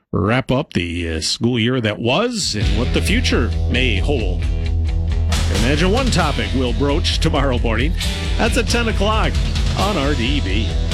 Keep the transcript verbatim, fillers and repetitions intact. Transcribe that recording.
wrap up the uh, school year that was and what the future may hold. Imagine one topic we'll broach tomorrow morning. That's at ten o'clock on R D B.